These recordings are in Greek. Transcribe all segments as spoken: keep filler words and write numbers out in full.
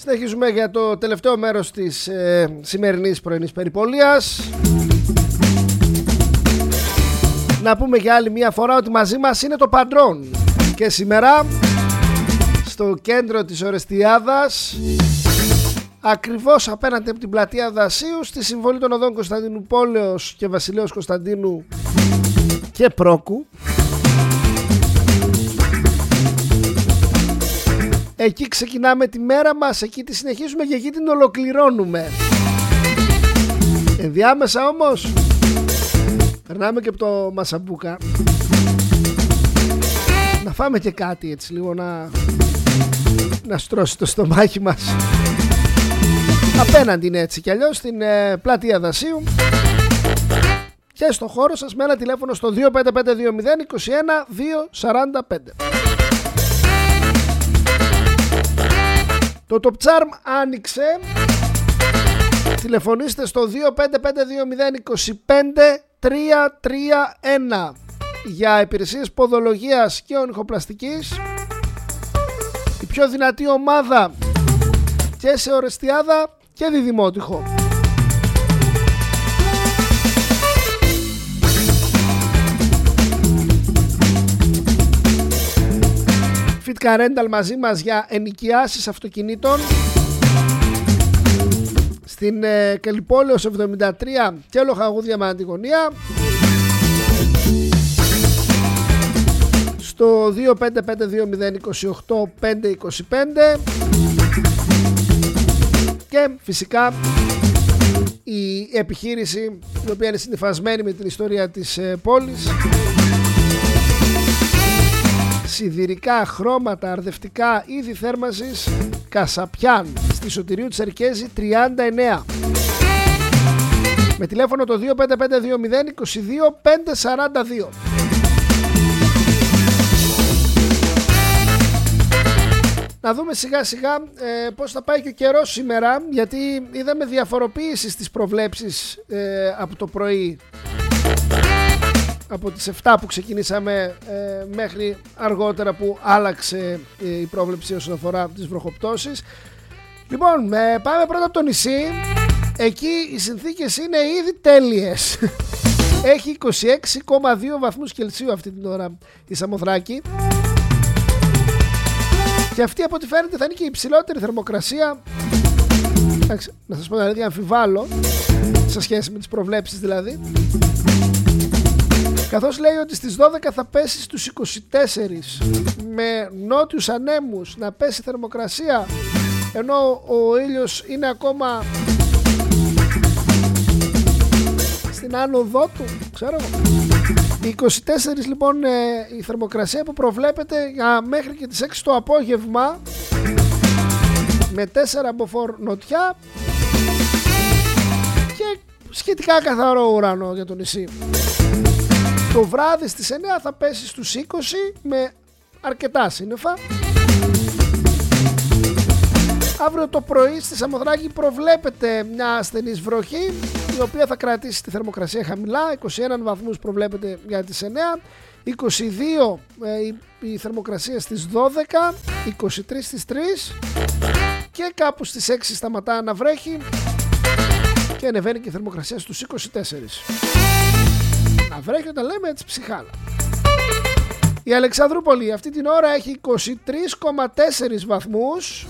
Συνεχίζουμε για το τελευταίο μέρος της ε, σημερινής πρωινής περιπολίας. Να πούμε για άλλη μια φορά ότι μαζί μας είναι το Παντρόν. Και σήμερα στο κέντρο της Ορεστιάδας, ακριβώς απέναντι από την πλατεία Δασίου, στη συμβολή των οδών Κωνσταντίνου Πόλεως και Βασιλέως Κωνσταντίνου και Πρόκου, εκεί ξεκινάμε τη μέρα μας, εκεί τη συνεχίζουμε και εκεί την ολοκληρώνουμε. Ενδιάμεσα όμως περνάμε και από το Μασαμπούκα, να φάμε και κάτι έτσι λίγο να, να στρώσει το στομάχι μας. Απέναντι είναι έτσι κι αλλιώς στην ε, πλατεία Δασίου και στο χώρο σας με ένα τηλέφωνο στο δύο πέντε πέντε δύο μηδέν είκοσι ένα δύο σαράντα πέντε. Το Top Charm άνοιξε. Τηλεφωνήστε στο δύο πέντε πέντε δύο μηδέν είκοσι πέντε τρία τρία ένα για υπηρεσίες ποδολογίας και ονυχοπλαστικής. Η πιο δυνατή ομάδα και σε Ορεστιάδα και Διδημότυχο. Fitka Rental μαζί μας για ενοικιάσεις αυτοκινήτων στην ε, Κελιπόλεως εβδομήντα τρία και Λοχαγού Διαμαντιγωνία, στο δύο πέντε πέντε δύο μηδέν είκοσι οκτώ πέντε είκοσι πέντε και φυσικά η επιχείρηση η οποία είναι συνυφασμένη με την ιστορία της ε, πόλης. Σιδηρικά, χρώματα, αρδευτικά, είδη θέρμανσης Κασαπιάν στη Σωτηρίου Τσερκέζη τριάντα εννέα, με τηλέφωνο το δύο πέντε πέντε δύο μηδέν είκοσι δύο πέντε σαράντα δύο. Να δούμε σιγά σιγά ε, πώς θα πάει και ο καιρός σήμερα, γιατί είδαμε διαφοροποίηση στις προβλέψεις ε, από το πρωί, από τις επτά που ξεκινήσαμε ε, μέχρι αργότερα που άλλαξε ε, η πρόβλεψη όσον αφορά τις βροχοπτώσεις. Λοιπόν, ε, πάμε πρώτα από το νησί. Εκεί οι συνθήκες είναι ήδη τέλειες. Έχει είκοσι έξι κόμμα δύο βαθμούς Κελσίου αυτή την ώρα η Σαμοθράκη. Και αυτή από ό,τι φαίνεται θα είναι και η υψηλότερη θερμοκρασία. Εντάξει, να σας πω δηλαδή αμφιβάλλω σε σχέση με τις προβλέψεις δηλαδή. Καθώς λέει ότι στις δώδεκα θα πέσει στους είκοσι τέσσερα, με νότιους ανέμους να πέσει θερμοκρασία, ενώ ο ήλιος είναι ακόμα στην άνοδό του, ξέρω εγώ. είκοσι τέσσερα λοιπόν η θερμοκρασία που προβλέπεται για μέχρι και τις έξι το απόγευμα, με τέσσερα μποφόρ νοτιά και σχετικά καθαρό ουρανό για το νησί. Το βράδυ στις εννέα θα πέσει στους είκοσι με αρκετά σύννεφα. Αύριο το πρωί στη Σαμοθράκη προβλέπεται μια ασθενής βροχή, η οποία θα κρατήσει τη θερμοκρασία χαμηλά. είκοσι ένα βαθμούς προβλέπεται για τις εννέα, είκοσι δύο ε, η, η θερμοκρασία στις δώδεκα, είκοσι τρία στις τρεις και κάπου στις έξι σταματά να βρέχει και ανεβαίνει και η θερμοκρασία στους είκοσι τέσσερα. Να βρέχει όταν λέμε έτσι ψυχάλα. Η Αλεξανδρούπολη αυτή την ώρα έχει είκοσι τρία κόμμα τέσσερα βαθμούς.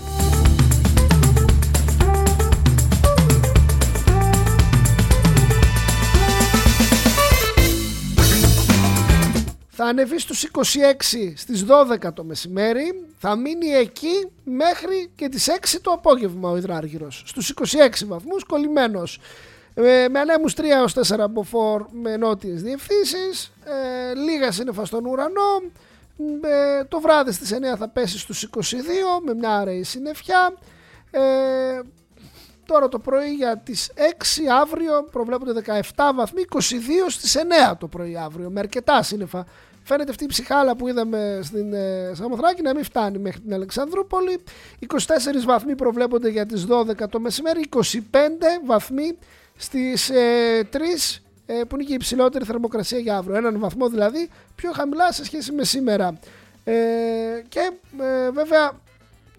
Θα ανεβεί στους είκοσι έξι στις δώδεκα το μεσημέρι. Θα μείνει εκεί μέχρι και τις έξι το απόγευμα ο υδράργυρος. Στους είκοσι έξι βαθμούς κολλημένος. Ε, με ανέμους τρία έως τέσσερα μποφόρ με νότιες διευθύνσεις, ε, λίγα σύννεφα στον ουρανό. Ε, το βράδυ στις εννέα θα πέσει στους είκοσι δύο με μια αραιή συννεφιά. Ε, τώρα το πρωί για τις έξι αύριο προβλέπονται δεκαεπτά βαθμοί, είκοσι δύο στις εννέα το πρωί αύριο με αρκετά σύννεφα. Φαίνεται αυτή η ψυχάλα που είδαμε στην ε, Σαμοθράκη να μην φτάνει μέχρι την Αλεξανδρούπολη. είκοσι τέσσερα βαθμοί προβλέπονται για τις δώδεκα το μεσημέρι, είκοσι πέντε βαθμοί στις ε, τρεις ε, που είναι και η υψηλότερη θερμοκρασία για αύριο. Έναν βαθμό δηλαδή πιο χαμηλά σε σχέση με σήμερα. Ε, και ε, βέβαια τώρα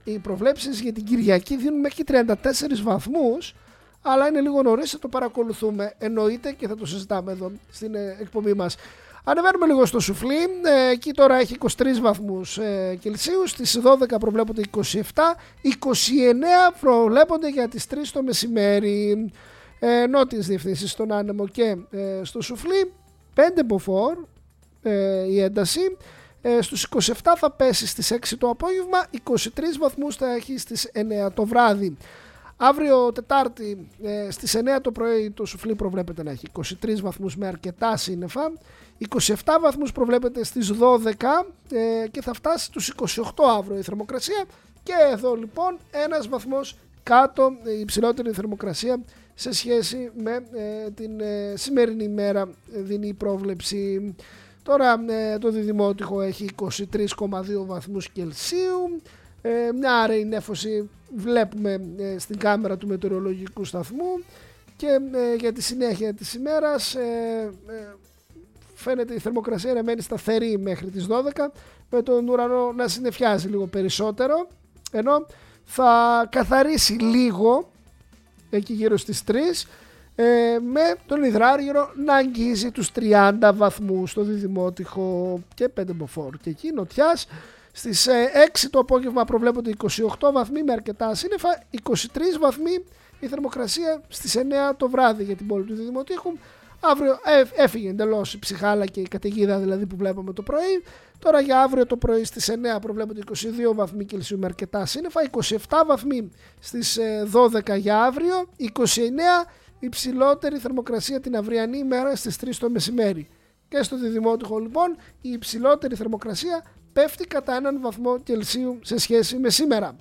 οι προβλέψεις για την Κυριακή δίνουν μέχρι τριάντα τέσσερις βαθμούς, αλλά είναι λίγο νωρίς, θα το παρακολουθούμε εννοείται και θα το συζητάμε εδώ στην εκπομπή μας. Ανεβαίνουμε λίγο στο σουφλί, ε, εκεί τώρα έχει είκοσι τρεις βαθμούς ε, Κελσίου, στις δώδεκα προβλέπονται είκοσι επτά, είκοσι εννέα προβλέπονται για τις τρεις το μεσημέρι. Ε, νότιες διευθύνσεις στον άνεμο και ε, στο σουφλί, πέντε μποφόρ ε, η ένταση, ε, στους είκοσι επτά θα πέσει στις έξι το απόγευμα, είκοσι τρεις βαθμούς θα έχει στις εννέα το βράδυ. Αύριο Τετάρτη ε, στις εννέα το πρωί το σουφλί προβλέπεται να έχει είκοσι τρεις βαθμούς με αρκετά σύννεφα, είκοσι επτά βαθμούς προβλέπεται στις δώδεκα ε, και θα φτάσει στους είκοσι οκτώ αύριο η θερμοκρασία, και εδώ λοιπόν ένας βαθμός κάτω η υψηλότερη θερμοκρασία σε σχέση με ε, την ε, σημερινή ημέρα ε, δίνει η πρόβλεψη. Τώρα ε, το Διδημότυχο έχει είκοσι τρεις κόμμα δύο βαθμούς Κελσίου, ε, μια άραιη νέφωση βλέπουμε ε, στην κάμερα του μετεωρολογικού σταθμού, και ε, για τη συνέχεια της ημέρας ε, ε, φαίνεται η θερμοκρασία να μένει σταθερή μέχρι τις δώδεκα, με τον ουρανό να συννεφιάζει λίγο περισσότερο, ενώ θα καθαρίσει λίγο εκεί γύρω στις τρεις, ε, με τον υδράργυρο να αγγίζει τους τριάντα βαθμούς στο Διδημότυχο και πέντε μποφόρ, και εκεί νοτιάς. Στις ε, έξι το απόγευμα προβλέπονται είκοσι οκτώ βαθμοί με αρκετά σύννεφα, είκοσι τρεις βαθμοί η θερμοκρασία στις εννέα το βράδυ για την πόλη του Διδημοτήχου. Αύριο ε, έφυγε εντελώς η ψυχάλα και η καταιγίδα δηλαδή που βλέπαμε το πρωί. Τώρα για αύριο το πρωί στις εννέα προβλέπονται είκοσι δύο βαθμοί Κελσίου με αρκετά σύννεφα, είκοσι επτά βαθμοί στις δώδεκα για αύριο, είκοσι εννέα υψηλότερη θερμοκρασία την αυριανή ημέρα στις τρεις το μεσημέρι. Και στο Διδημότυχο λοιπόν η υψηλότερη θερμοκρασία πέφτει κατά έναν βαθμό Κελσίου σε σχέση με σήμερα.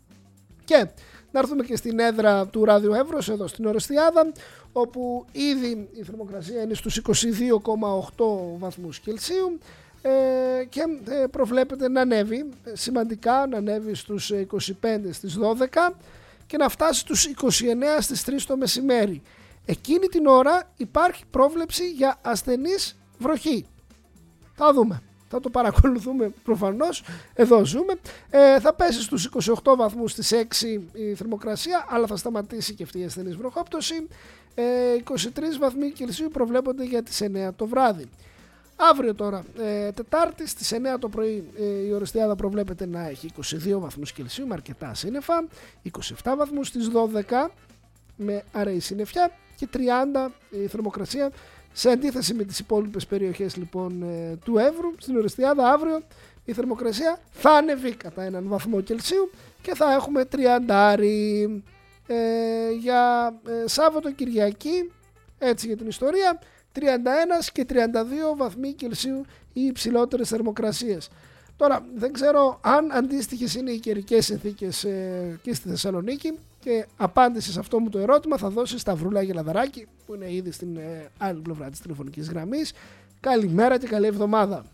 Και να έρθουμε και στην έδρα του Ράδιου Εύρος εδώ στην Ορεστιάδα, όπου ήδη η θερμοκρασία είναι στους είκοσι δύο κόμμα οκτώ βαθμούς Κελσίου ε, και ε, προβλέπεται να ανέβει σημαντικά, να ανέβει στους είκοσι πέντε στις δώδεκα και να φτάσει στους είκοσι εννέα στις τρεις το μεσημέρι. Εκείνη την ώρα υπάρχει πρόβλεψη για ασθενής βροχή. Θα δούμε. Θα το παρακολουθούμε προφανώς, εδώ ζούμε. Ε, θα πέσει στους είκοσι οκτώ βαθμούς στις έξι η θερμοκρασία, αλλά θα σταματήσει και αυτή η ασθενής βροχόπτωση. Ε, είκοσι τρεις βαθμοί Κελσίου προβλέπονται για τις εννέα το βράδυ. Αύριο τώρα, ε, Τετάρτη, στις εννέα το πρωί ε, η Ορεστιάδα προβλέπεται να έχει είκοσι δύο βαθμούς Κελσίου με αρκετά σύννεφα, είκοσι επτά βαθμούς στις δώδεκα με αραιή συννεφιά και τριάντα η θερμοκρασία. Σε αντίθεση με τις υπόλοιπες περιοχές λοιπόν του Εύρου, στην Ορεστιάδα αύριο η θερμοκρασία θα ανεβεί κατά έναν βαθμό Κελσίου και θα έχουμε τριάντα άρι. Ε, για ε, Σάββατο Κυριακή, έτσι για την ιστορία, τριάντα ένα και τριάντα δύο βαθμοί Κελσίου οι υψηλότερες θερμοκρασίες. Τώρα δεν ξέρω αν αντίστοιχες είναι οι καιρικές συνθήκες ε, και στη Θεσσαλονίκη, και απάντηση σε αυτό μου το ερώτημα θα δώσει Σταυρούλα Γελαδαράκη, που είναι ήδη στην ε, άλλη πλευρά της τηλεφωνικής γραμμής. Καλημέρα και καλή εβδομάδα.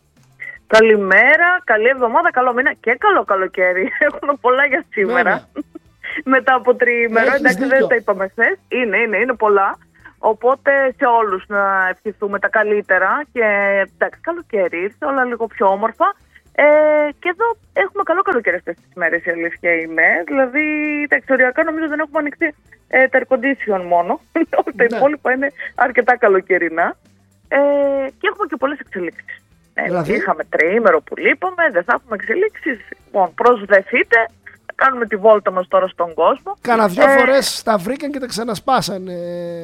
Καλημέρα, καλή εβδομάδα, καλό μήνα και καλό καλοκαίρι. Έχουμε πολλά για σήμερα. Μετά από τριήμερο, εντάξει, δεν τα είπαμε χθες. Είναι, είναι, είναι πολλά. Οπότε σε όλους να ευχηθούμε τα καλύτερα και εντάξει, καλοκαίρι ήρθε, όλα λίγο πιο όμορφα. Ε, και εδώ έχουμε καλό καλοκαίρι αυτές τις μέρες, η αλήθεια είναι. Δηλαδή, τα εξοριακά νομίζω δεν έχουμε ανοιχτεί ε, τα air condition μόνο. Τα υπόλοιπα είναι αρκετά καλοκαιρινά. Ε, και έχουμε και πολλές εξελίξεις. Ε, δηλαδή... Είχαμε τριήμερο που λείπαμε, δεν θα έχουμε εξελίξεις. Λοιπόν, προσδεθείτε, κάνουμε τη βόλτα μας τώρα στον κόσμο. Κάνα δυο ε, φορές τα βρήκαν και τα ξανασπάσαν ε,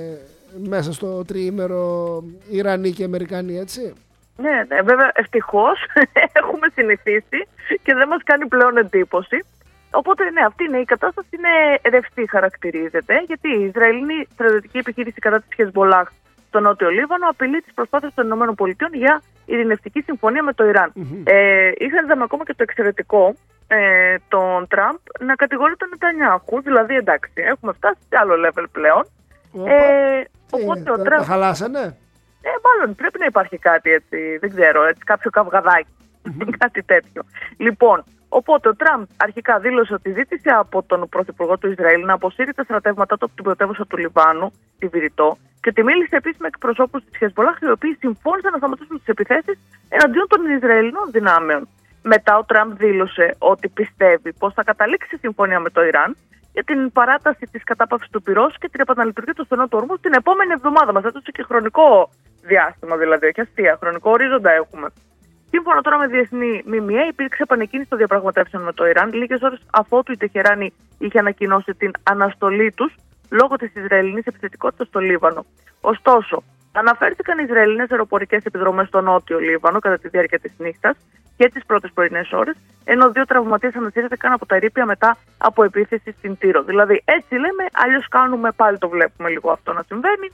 μέσα στο τριήμερο Ιρανοί και Αμερικανοί, έτσι. Ναι, ναι, βέβαια ευτυχώς έχουμε συνηθίσει και δεν μας κάνει πλέον εντύπωση. Οπότε ναι, αυτή είναι η κατάσταση, είναι ρευστή χαρακτηρίζεται, γιατί η Ισραηλινή στρατιωτική επιχείρηση κατά της Χεσμολάχ στο Νότιο Λίβανο απειλεί τις προσπάθειες των ΗΠΑ για ειρηνευτική συμφωνία με το Ιράν. Mm-hmm. Ε, είχαν είδαμε ακόμα και το εξαιρετικό ε, τον Τραμπ να κατηγορεί τον Νετανιάχου, δηλαδή εντάξει, έχουμε φτάσει σε άλλο level πλέον. Οπα. Ε, οπότε ε, ο Τραμπ... Τα χαλάσανε. Ε, μάλλον πρέπει να υπάρχει κάτι έτσι, δεν ξέρω, έτσι, κάποιο καυγαδάκι, mm-hmm. κάτι τέτοιο. Λοιπόν, οπότε ο Τραμπ αρχικά δήλωσε ότι ζήτησε από τον Πρωθυπουργό του Ισραήλ να αποσύρει τα στρατεύματά του από την πρωτεύουσα του Λιβάνου, τη Βηρητό, και ότι μίλησε επίσης με εκπροσώπους της Χεσμολάχ, οι οποίοι συμφώνησαν να σταματήσουν τις επιθέσεις εναντίον των Ισραηλινών δυνάμεων. μετά ο Τραμπ δήλωσε ότι πιστεύει πως θα καταλήξει συμφωνία με το Ιράν για την παράταση της κατάπαυσης του πυρός και την επαναλειτουργία του στενού του ορμού την επόμενη εβδομάδα. Μας έδωσε και χρονικό διάστημα, δηλαδή, όχι αστεία, χρονικό ορίζοντα έχουμε. Σύμφωνα τώρα με διεθνή ΜΜΕ, υπήρξε επανεκκίνηση των διαπραγματεύσεων με το Ιράν λίγες ώρες αφότου η Τεχεράνη είχε ανακοινώσει την αναστολή τους λόγω της Ισραηλινής επιθετικότητας στο Λίβανο. Ωστόσο, αναφέρθηκαν οι Ισραηλινές αεροπορικές επιδρομές στο νότιο Λίβανο κατά τη διάρκεια της νύχτας και τις πρώτες πρωινές ώρες, ενώ δύο τραυματίες ανασύρθηκαν από τα ερείπια μετά από επίθεση στην Τύρο. Δηλαδή, έτσι λέμε, αλλιώς κάνουμε, πάλι το βλέπουμε λίγο αυτό να συμβαίνει.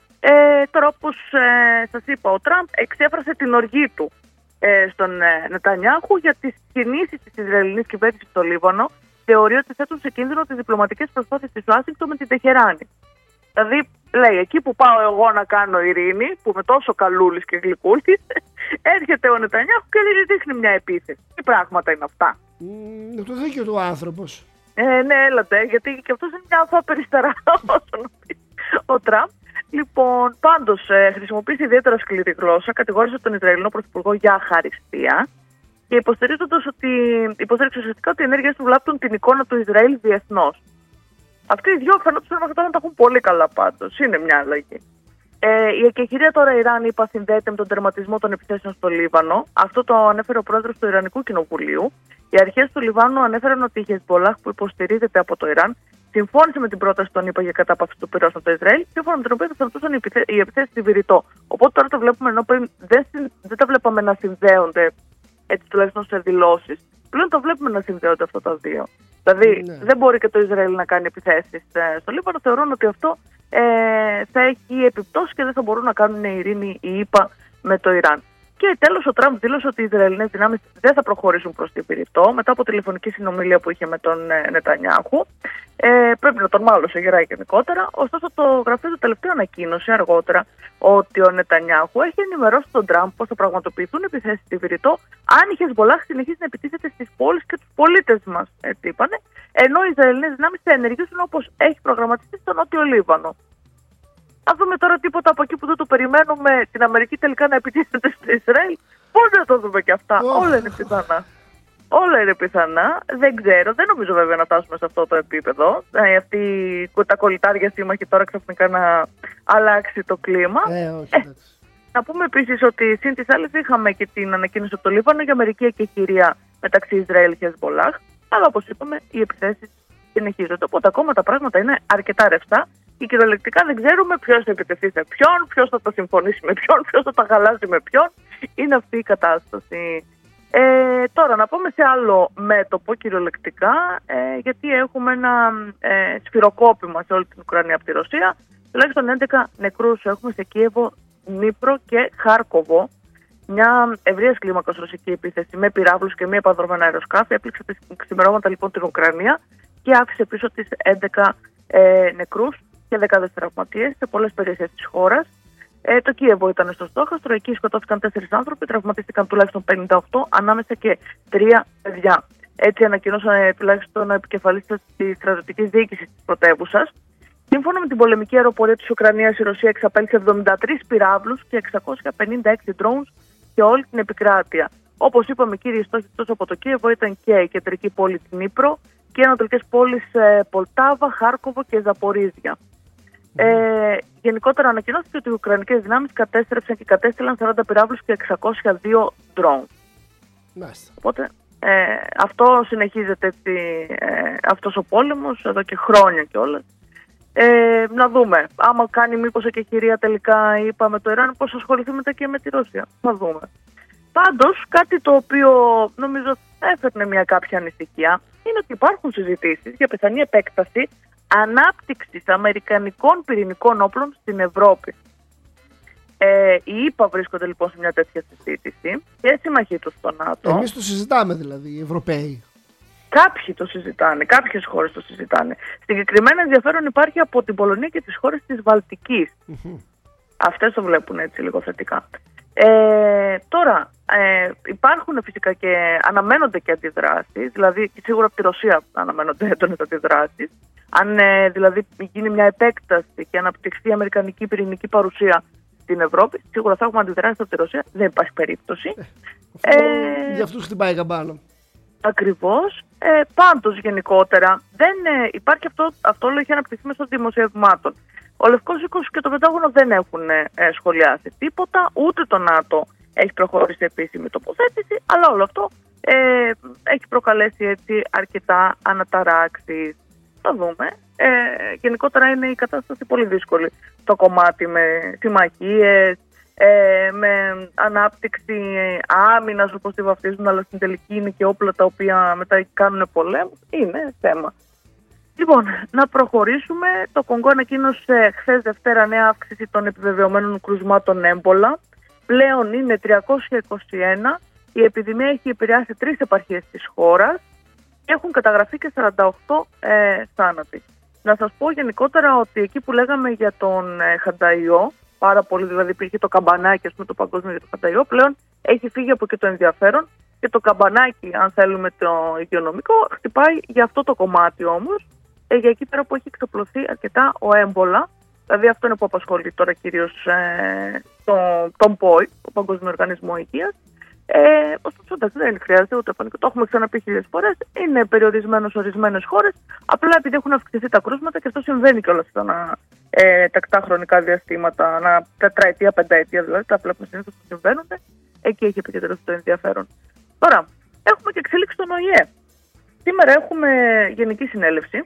Ε, τώρα, όπως ε, σας είπα, ο Τραμπ εξέφρασε την οργή του ε, στον ε, Νετανιάχου για τις κινήσεις της Ισραηλινής κυβέρνησης στο Λίβανο. Θεωρεί ότι θέτουν σε κίνδυνο τις διπλωματικές προσπάθειες της Ουάσιγκτον με την Τεχεράνη. Δηλαδή, λέει, εκεί που πάω εγώ να κάνω ειρήνη, που είμαι τόσο καλούλης και γλυκούλης, έρχεται ο Νετανιάχου και δείχνει μια επίθεση. Τι πράγματα είναι αυτά. Είναι το δίκιο του άνθρωπος. Ε, ναι, έλατε, γιατί και αυτός είναι μια αθώα περιστερά, όσο ο Τραμπ. Λοιπόν, πάντως, ε, χρησιμοποίησε ιδιαίτερα σκληρή γλώσσα, κατηγόρησε τον Ισραηλινό Πρωθυπουργό για αχαριστία και υποστηρίζοντας ότι, υποστήριξε ουσιαστικά ότι οι ενέργειες του βλάπτουν την εικόνα του Ισραήλ διεθνώς. Αυτοί οι δυο φαινόντουσαν μέχρι τώρα να τα έχουν πολύ καλά πάντως. Είναι μια αλλαγή. Ε, η εκεχηρία τώρα Ιράν, είπα, συνδέεται με τον τερματισμό των επιθέσεων στο Λίβανο. Αυτό το ανέφερε ο πρόεδρος του Ιρανικού Κοινοβουλίου. Οι αρχές του Λιβάνου ανέφεραν ότι η Χεσμπολάχ, που υποστηρίζεται από το Ιράν, συμφώνησε με την πρόταση των ΗΠΑ για κατάπαυση του πυρός από το Ισραήλ, σύμφωνα με την οποία θα σταματούσαν οι επιθέσεις στη Βηρητό. Οπότε τώρα το βλέπουμε, ενώ πριν δεν, δεν τα βλέπαμε να συνδέονται, έτσι τουλάχιστον σε δηλώσεις, πλέον το βλέπουμε να συνδέονται αυτά τα δύο. Δηλαδή, ναι. δεν μπορεί και το Ισραήλ να κάνει επιθέσεις ε, στο Λίβανο. Θεωρούν ότι αυτό ε, θα έχει επιπτώσεις και δεν θα μπορούν να κάνουν ειρήνη οι ΗΠΑ με το Ιράν. Και τέλος, ο Τραμπ δήλωσε ότι οι Ισραηλινές δυνάμεις δεν θα προχωρήσουν προς την Βηρητό μετά από τηλεφωνική συνομιλία που είχε με τον ε, Νετανιάχου. Ε, πρέπει να τον μάλωσε γερά γενικότερα. Ωστόσο, το γραφείο του τελευταίο ανακοίνωσε αργότερα ότι ο Νετανιάχου έχει ενημερώσει τον Τραμπ πως θα πραγματοποιηθούν επιθέσεις στη Βηρητό αν η Χεσμπολάχ συνεχίσει να επιτίθεται στις πόλεις και τους πολίτες μας, έτσι είπανε, ενώ οι Ισραηλινές δυνάμεις θα ενεργήσουν όπως έχει προγραμματιστεί στο νότιο Λίβανο. Αν δούμε τώρα τίποτα από εκεί που δεν το περιμένουμε, την Αμερική τελικά να επιτίθεται στο Ισραήλ, πώς να το δούμε και αυτά. Oh. Όλα είναι πιθανά. Όλα είναι πιθανά. Δεν ξέρω. Δεν νομίζω βέβαια να φτάσουμε σε αυτό το επίπεδο. Ε, αυτή τα κολλητάρια σύμμαχοι τώρα ξαφνικά να αλλάξει το κλίμα. Ε, όχι, ε, να πούμε επίσης ότι συν τις άλλες είχαμε και την ανακοίνωση από το Λίβανο για μερική εκεχηρία μεταξύ Ισραήλ και Χεσμπολάχ. Αλλά όπως είπαμε, οι επιθέσεις συνεχίζονται. Οπότε ακόμα τα πράγματα είναι αρκετά ρευστά. Και κυριολεκτικά δεν ξέρουμε ποιος θα επιτεθεί σε ποιον, ποιος θα τα συμφωνήσει με ποιον, ποιος θα τα χαλάσει με ποιον. Είναι αυτή η κατάσταση. Ε, τώρα να πάμε σε άλλο μέτωπο κυριολεκτικά, ε, γιατί έχουμε ένα ε, σφυροκόπημα σε όλη την Ουκρανία από τη Ρωσία. Τουλάχιστον έντεκα νεκρούς έχουμε σε Κίεβο, Νύπρο και Χάρκοβο. Μια ευρείας κλίμακας ρωσική επίθεση με πυράβλους και μη επανδρομένα αεροσκάφη έπληξε τα ξημερώματα λοιπόν την Ουκρανία και άφησε πίσω τις έντεκα ε, νεκρούς και δεκάδες τραυματίες σε πολλές περιοχές της χώρας. Ε, το Κίεβο ήταν στο στόχαστρο, εκεί σκοτώθηκαν τέσσερις άνθρωποι, τραυματίστηκαν τουλάχιστον πενήντα οκτώ, ανάμεσα και τρία παιδιά. Έτσι ανακοινώσαν τουλάχιστον ο επικεφαλής της στρατιωτικής διοίκησης της πρωτεύουσας. Σύμφωνα με την πολεμική αεροπορία της Ουκρανίας, η Ρωσία εξαπέλυσε εβδομήντα τρεις πυράβλους και εξακόσια πενήντα έξι drones σε όλη την επικράτεια. Όπως είπαμε, κύριοι στόχοι εκτός από το Κίεβο ήταν και η κεντρική πόλη Νύπρο και οι ανατολικές πόλεις Πολτάβα, Χάρκοβο και Ζαπορίζια. Mm. Ε, γενικότερα ανακοινώθηκε ότι οι Ουκρανικές δυνάμεις κατέστρεψαν και κατέστηλαν σαράντα πυράβλους και εξακόσια δύο drones. Nice. Οπότε ε, αυτό συνεχίζεται έτσι, ε, αυτός ο πόλεμος εδώ και χρόνια κιόλας. Ε, να δούμε. Άμα κάνει μήπως εκεχηρία τελικά, είπαμε, το Ιράν, πώς ασχοληθεί μετά και με τη Ρωσία. Θα δούμε. Πάντως, κάτι το οποίο νομίζω έφερνε μια κάποια ανησυχία είναι ότι υπάρχουν συζητήσεις για πιθανή επέκταση ανάπτυξης αμερικανικών πυρηνικών όπλων στην Ευρώπη. Ε, οι ΗΠΑ βρίσκονται λοιπόν σε μια τέτοια συζήτηση και συμμαχοί τους στο ΝΑΤΟ. Εμείς το συζητάμε δηλαδή, οι Ευρωπαίοι. Κάποιοι το συζητάνε, κάποιες χώρες το συζητάνε. Συγκεκριμένα ενδιαφέρον υπάρχει από την Πολωνία και τις χώρες της Βαλτικής. Mm-hmm. Αυτές το βλέπουν έτσι λίγο θετικά. Ε, τώρα, ε, υπάρχουν φυσικά και αναμένονται και αντιδράσεις, δηλαδή και σίγουρα από τη Ρωσία αναμένονται έντονες αντιδράσεις. Αν ε, δηλαδή γίνει μια επέκταση και αναπτυχθεί η αμερικανική πυρηνική παρουσία στην Ευρώπη, σίγουρα θα έχουμε αντιδράσεις από τη Ρωσία, δεν υπάρχει περίπτωση. Ε, για αυτούς χτυπάει καμπάνα. Ακριβώς. Ε, πάντως γενικότερα δεν ε, υπάρχει αυτό, αυτό λόγο έχει αναπτυχθεί μέσω δημοσιευμάτων. Ο Λευκός Οίκος και το Πεντάγωνο δεν έχουν ε, σχολιάσει τίποτα, ούτε το ΝΑΤΟ έχει προχωρήσει σε επίσημη τοποθέτηση, αλλά όλο αυτό ε, έχει προκαλέσει έτσι αρκετά αναταράξεις. Θα δούμε. Ε, γενικότερα είναι η κατάσταση πολύ δύσκολη. Το κομμάτι με συμμαχίες, ε, με ανάπτυξη άμυνας όπως τη βαφτίζουν, αλλά στην τελική είναι και όπλα τα οποία μετά κάνουν πολέμους. Είναι θέμα. Λοιπόν, να προχωρήσουμε. Το Κονγκό ανακοίνωσε χθες Δευτέρα νέα αύξηση των επιβεβαιωμένων κρουσμάτων έμπολα. Πλέον είναι τριακόσια είκοσι ένα. Η επιδημία έχει επηρεάσει τρεις επαρχίες της χώρας και έχουν καταγραφεί και σαράντα οκτώ ε, θάνατοι. Να σας πω γενικότερα ότι εκεί που λέγαμε για τον ε, Χανταϊό, πάρα πολύ δηλαδή υπήρχε το καμπανάκι, ας πούμε, το παγκόσμιο για το Χανταϊό, πλέον έχει φύγει από εκεί το ενδιαφέρον και το καμπανάκι, αν θέλουμε το υγειονομικό, χτυπάει για αυτό το κομμάτι όμως, ε, για εκεί πέρα που έχει εξοπλωθεί αρκετά ο έμπολα. Δηλαδή αυτό είναι που απασχολεί τώρα κυρίως ε, τον, τον ΠΟΗ, τον Παγκόσμιο Οργανισμό Υγείας. Ε, ωστόσο, εντάξει, δεν χρειάζεται ούτε πανικό. Το έχουμε ξαναπεί χίλιες φορές. Είναι περιορισμένο σε ορισμένες χώρες. Απλά επειδή έχουν αυξηθεί τα κρούσματα, και αυτό συμβαίνει κιόλας στα ε, τακτά χρονικά διαστήματα, ανά τετραετία, πενταετία δηλαδή, τα βλέπουμε συνήθως που συμβαίνουν. Εκεί έχει επικεντρωθεί το ενδιαφέρον. Τώρα, έχουμε και εξελίξει στον ΟΗΕ. Σήμερα έχουμε Γενική Συνέλευση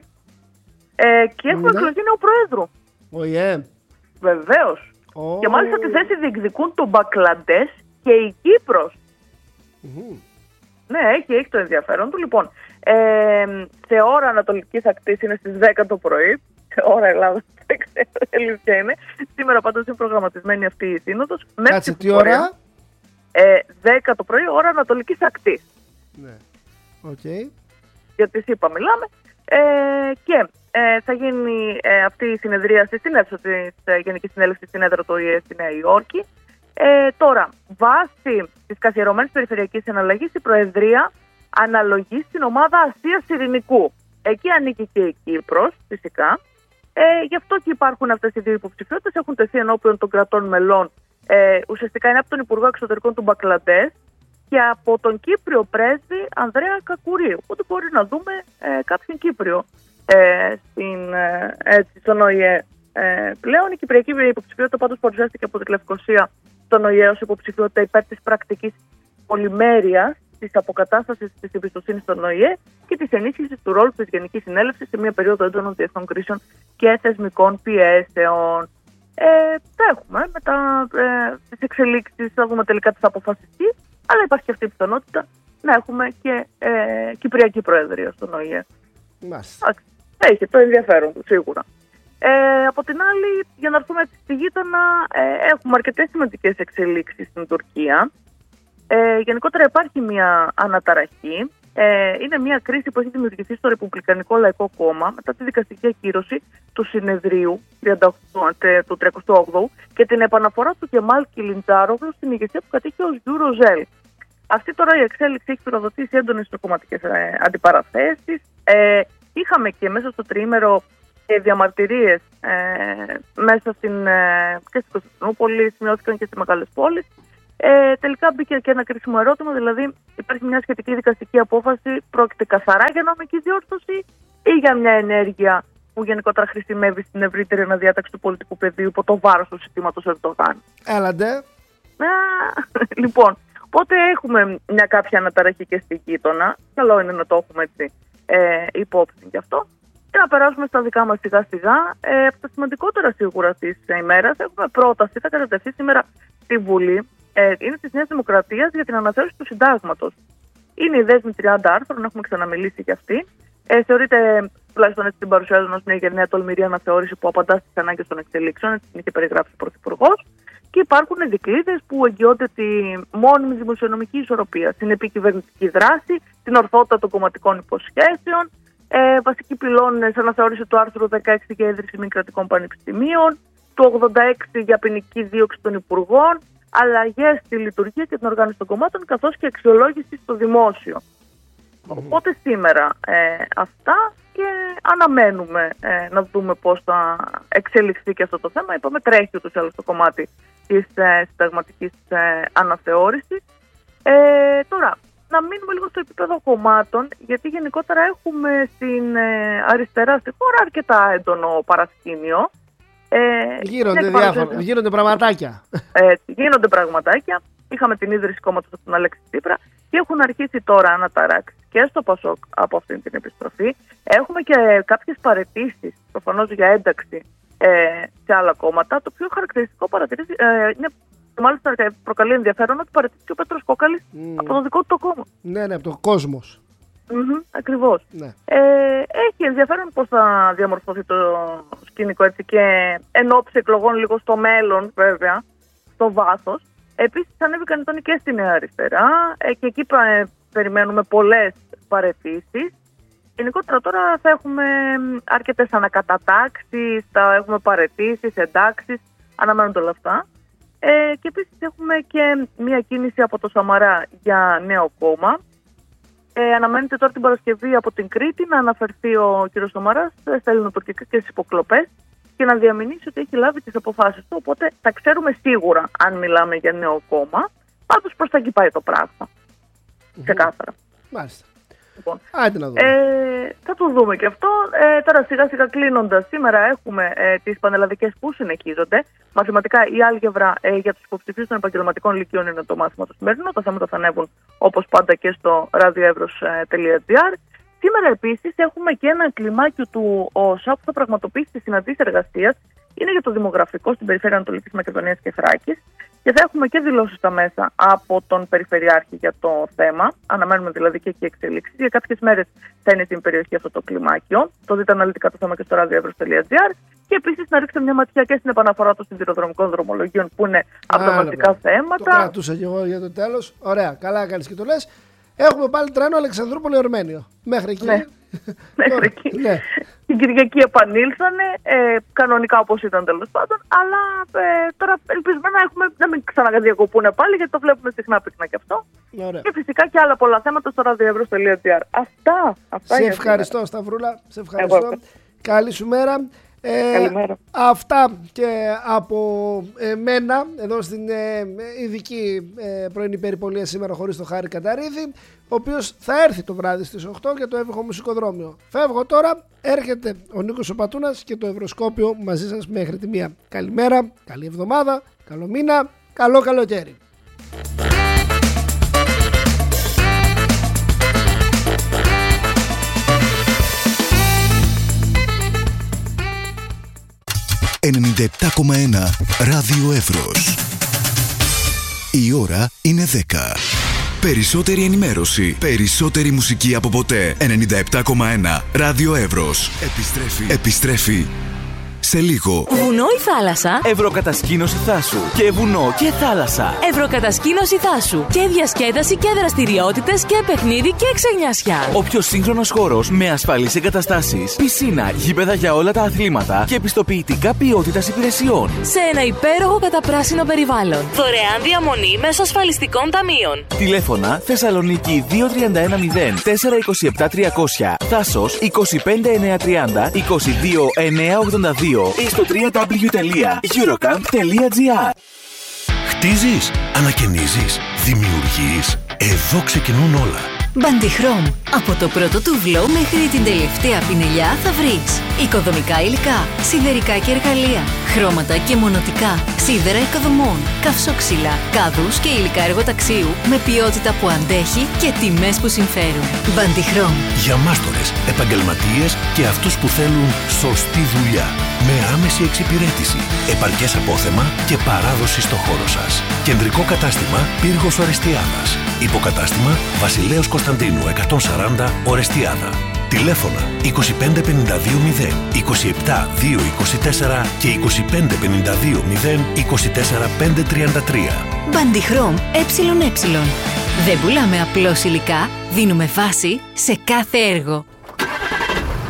ε, και έχουμε ναι. εκλογή νέου Προέδρου. ΟΗΕ. Βεβαίως. Oh. Και μάλιστα τη θέση διεκδικούν το Μπαγκλαντές και η Κύπρος. Mm-hmm. Ναι, έχει, έχει το ενδιαφέρον του. Λοιπόν, ε, σε ώρα ανατολικής ακτής είναι στις δέκα το πρωί. Σε ώρα Ελλάδας δεν ξέρω, αλήθεια είναι. Σήμερα πάντως είναι προγραμματισμένη αυτή η σύνοδος. Κάτσε, τι ώρα? Ε, δέκα το πρωί, ώρα ανατολικής ακτής. Ναι, οκ. Okay. Για τη ΣΥΠΑ μιλάμε. Ε, και ε, θα γίνει ε, αυτή η συνεδρίαση στην αίθουσα της ε, Γενικής Συνέλευσης στην έδρα του ΟΗΕ στη Νέα Υόρκη. Ε, τώρα, βάσει της καθιερωμένης περιφερειακής εναλλαγής, η Προεδρία αναλογεί στην ομάδα Ασίας Ειρηνικού. Εκεί ανήκει και η Κύπρος, φυσικά. Ε, γι' αυτό και υπάρχουν αυτές οι δύο υποψηφιότητες. Έχουν τεθεί ενώπιον των κρατών μελών. Ε, ουσιαστικά είναι από τον Υπουργό Εξωτερικών του Μπαγκλαντές και από τον Κύπριο πρέσβη Ανδρέα Κακουρίου. Οπότε μπορεί να δούμε ε, κάποιον Κύπριο ε, στην, ε, έτσι, στον ΟΗΕ. Ε, πλέον η Κυπριακή υποψηφιότητα πάντως παρουσιάστηκε από τη Λευκοσία στον ΟΗΕ ως υποψηφιότητα υπέρ της πρακτικής πολυμέρειας, της αποκατάστασης της εμπιστοσύνης στον ΟΗΕ και της ενίσχυσης του ρόλου της Γενικής Συνέλευσης σε μια περίοδο έντονων διεθνών κρίσεων και θεσμικών πιέσεων. Ε, θα έχουμε μετά ε, τις εξελίξεις, θα δούμε τελικά τι θα αποφασιστεί, αλλά υπάρχει και αυτή η πιθανότητα να έχουμε και ε, Κυπριακή Προεδρία στον ΟΗΕ. Μάλιστα. Έχει το ενδιαφέρον του σίγουρα. Ε, από την άλλη, για να έρθουμε στη γείτονα, ε, έχουμε αρκετές σημαντικές εξελίξεις στην Τουρκία. Ε, γενικότερα υπάρχει μια αναταραχή. Ε, είναι μια κρίση που έχει δημιουργηθεί στο Ρεπουμπλικανικό Λαϊκό Κόμμα μετά τη δικαστική ακύρωση του συνεδρίου του τριακοστού όγδοου και την επαναφορά του Κεμάλ Κιλιντζάρογλου στην ηγεσία που κατήχε ο Γιου Ροζέλ. Αυτή τώρα η εξέλιξη έχει πυροδοτήσει έντονες κομματικές ε, αντιπαραθέσεις. Ε, είχαμε και μέσα στο τριήμερο ε, διαμαρτυρίες ε, μέσα στην, ε, και στην Κωνσταντινούπολη, σημειώθηκαν και στις μεγάλες πόλεις. Ε, τελικά μπήκε και ένα κρίσιμο ερώτημα, δηλαδή υπάρχει μια σχετική δικαστική απόφαση, πρόκειται καθαρά για νομική διόρθωση ή για μια ενέργεια που γενικότερα χρησιμεύει στην ευρύτερη αναδιάταξη του πολιτικού πεδίου υπό το βάρος του συστήματος Ερντογάν. Έλαντε. Λοιπόν, οπότε έχουμε μια κάποια αναταραχή και στη γείτονα. Καλό είναι να το έχουμε έτσι ε, υπόψη γι' αυτό. Και να περάσουμε στα δικά μας σιγά σιγά. Ε, από τα σημαντικότερα σίγουρα της ημέρας έχουμε πρόταση, θα κατατεθεί σήμερα στη Βουλή. Ε, είναι της Νέας Δημοκρατίας για την αναθεώρηση του συντάγματος. Είναι η δέσμη τριάντα άρθρων, έχουμε ξαναμιλήσει για αυτή. Ε, θεωρείται, τουλάχιστον έτσι την παρουσιάζουν ως μια γενναία τολμηρή αναθεώρηση που απαντά στις ανάγκες των εξελίξεων, έτσι την είχε περιγράψει ο Πρωθυπουργός. Και υπάρχουν δικλείδες που εγγυώνται τη μόνιμη δημοσιονομική ισορροπία, την επικυβερνητική δράση, την ορθότητα των κομματικών υποσχέσεων, ε, βασικοί πυλώνες, αναθεώρηση του άρθρου δεκαέξι για ίδρυση μη κρατικών πανεπιστημίων, του ογδόντα έξι για ποινική δίωξη των υπουργών, αλλαγές στη λειτουργία και την οργάνωση των κομμάτων, καθώς και αξιολόγηση στο δημόσιο. Mm-hmm. Οπότε σήμερα ε, αυτά και αναμένουμε ε, να δούμε πώς θα εξελιχθεί και αυτό το θέμα. Είπαμε, τρέχει ούτως ή άλλως το κομμάτι της ε, συνταγματικής ε, αναθεώρησης. Ε, τώρα, να μείνουμε λίγο στο επίπεδο κομμάτων, γιατί γενικότερα έχουμε στην ε, αριστερά στη χώρα αρκετά έντονο παρασκήνιο. Ε, γίνονται διάφορα, γίνονται πραγματάκια. Ε, γίνονται πραγματάκια. Είχαμε την ίδρυση κόμματος από τον Αλέξη Τσίπρα και έχουν αρχίσει τώρα αναταράξεις και στο ΠΑΣΟΚ από αυτή την επιστροφή. Έχουμε και κάποιες παραιτήσεις, προφανώς για ένταξη ε, σε άλλα κόμματα. Το πιο χαρακτηριστικό παρατηρήσει ε, είναι, μάλιστα προκαλεί ενδιαφέρον, ότι παραιτήθηκε ο Πέτρος Κόκαλης mm. από το δικό του το κόμμα. Ναι, ναι, από το Κόσμος. Mm-hmm, ακριβώς. Ναι. Ε, έχει ενδιαφέρον πώς θα διαμορφωθεί το σκηνικό έτσι και εν ώψη εκλογών λίγο στο μέλλον, βέβαια, στο βάθος. Επίσης ανέβηκαν οι τόνοι και στη Νέα Αριστερά ε, και εκεί ε, περιμένουμε πολλές παραιτήσεις. Γενικότερα τώρα θα έχουμε αρκετές ανακατατάξεις, θα έχουμε παραιτήσεις, εντάξεις, αναμένονται όλα αυτά. Ε, και επίσης έχουμε και μια κίνηση από το Σαμαρά για νέο κόμμα. Ε, αναμένεται τώρα την Παρασκευή από την Κρήτη να αναφερθεί ο κ. Σαμαράς στα ελληνοτουρκικά και στις υποκλοπές και να διαμηνήσει ότι έχει λάβει τις αποφάσεις του. Οπότε θα ξέρουμε σίγουρα αν μιλάμε για νέο κόμμα. Πάντως προς τα εκεί πάει το πράγμα. Mm-hmm. Ξεκάθαρα. Μάλιστα. Λοιπόν, άντε να δούμε. Ε, θα το δούμε και αυτό. Ε, τώρα σιγά σιγά κλείνοντας, σήμερα έχουμε ε, τις πανελλαδικές που συνεχίζονται. Μαθηματικά η άλγευρα ε, για τους υποψηφίους των επαγγελματικών λυκείων είναι το μάθημα το σημερινό. Τα θέματα θα ανέβουν όπως πάντα και στο radioevros τελεία gr. Σήμερα επίσης έχουμε και ένα κλιμάκιο του ΟΣΑ που θα πραγματοποιήσει τις συναντήσεις εργασίας. Είναι για το δημογραφικό στην περιφέρεια Ανατολικής Μακεδονίας και Θράκης. Και θα έχουμε και δηλώσεις στα μέσα από τον Περιφερειάρχη για το θέμα. Αναμένουμε δηλαδή και εκεί εξελίξεις. Για κάποιες μέρες θα είναι στην περιοχή αυτό το κλιμάκιο. Το δείτε αναλυτικά το θέμα και στο radioevros τελεία gr. Και επίσης να ρίξετε μια ματιά και στην επαναφορά των σιδηροδρομικών δρομολογίων που είναι από τα βασικά θέματα. Το κρατούσα και εγώ για το τέλος. Ωραία, καλά κάνεις και το λες. Έχουμε πάλι τρένο Αλεξανδρούπολη Ορμένιο. Μέχρι εκεί. Ναι. Μέχρι εκεί. Ναι. Την Κυριακή επανήλθανε, ε, κανονικά όπως ήταν τέλος πάντων, αλλά ε, τώρα ελπίζουμε να, έχουμε, να μην ξαναδιακοπούν πάλι, γιατί το βλέπουμε συχνά πυκνά και αυτό. Ωραία. Και φυσικά και άλλα πολλά θέματα στο radioevros τελεία gr. Αυτά, αυτά. Σε ευχαριστώ Σταυρούλα, σε ευχαριστώ. Εγώ. Καλή σου μέρα. Ε, Καλημέρα. Αυτά και από ε, μένα εδώ στην ε, ειδική ε, πρωινή περιπολία σήμερα χωρίς το Χάρη Καταρίδη, ο οποίος θα έρθει το βράδυ στις οκτώ για το εύγοχο μουσικοδρόμιο. Φεύγω τώρα, έρχεται ο Νίκος ο Πατούνας και το Ευρωσκόπιο μαζί σας μέχρι τη μία. Καλημέρα, καλή εβδομάδα, καλό μήνα, καλό καλοκαίρι. ενενήντα επτά κόμμα ένα Ράδιο Εύρος. Η ώρα είναι δέκα. Περισσότερη ενημέρωση, περισσότερη μουσική από ποτέ. ενενήντα επτά κόμμα ένα Ράδιο Εύρος. Επιστρέφει. Επιστρέφει σε λίγο. Βουνό ή θάλασσα? Ευρωκατασκήνωση Θάσου. Και βουνό και θάλασσα. Ευρωκατασκήνωση Θάσου. Και διασκέδαση και δραστηριότητες και παιχνίδι και ξενιασιά. Ο πιο σύγχρονος χώρος με ασφαλείς εγκαταστάσεις, πισίνα, γήπεδα για όλα τα αθλήματα και επιστοποιητικά ποιότητας υπηρεσιών. Σε ένα υπέροχο καταπράσινο περιβάλλον. Δωρεάν διαμονή μέσω ασφαλιστικών ταμείων. Τηλέφωνα Θεσσαλονίκη δύο τρία ένα μηδέν τέσσερα δύο επτά τριακόσια. Θάσος είκοσι πέντε εννιακόσια τριάντα είκοσι δύο εννιακόσια ογδόντα δύο ή στο double-u double-u double-u τελεία eurocamp τελεία gr. Χτίζεις, ανακαινίζεις, δημιουργείς. Εδώ ξεκινούν όλα. Μπαντιχρώμ. Από το πρώτο τουβλό μέχρι την τελευταία πινελιά θα βρεις οικοδομικά υλικά, σιδερικά και εργαλεία, χρώματα και μονοτικά, σίδερα οικοδομών, καυσόξυλα, κάδους και υλικά εργοταξίου με ποιότητα που αντέχει και τιμές που συμφέρουν. Μπαντιχρώμ. Για μάστορες, επαγγελματίες και αυτούς που θέλουν σωστή δουλειά. Με άμεση εξυπηρέτηση, επαρκές απόθεμα και παράδοση στο χώρο σας. Κεντρικό κατάστημα Πύργος Ορεστιάδας. Υποκατάστημα Βασιλέως Κωνσταντίνου εκατόν σαράντα Ορεστιάδα. Τηλέφωνα είκοσι πέντε πενήντα δύο μηδέν είκοσι επτά δύο είκοσι τέσσερα και είκοσι πέντε πενήντα δύο μηδέν είκοσι τέσσερα πέντε τριάντα τρία. Μπαντιχρώμ ΕΕ. Δεν πουλάμε απλώς υλικά, δίνουμε βάση σε κάθε έργο.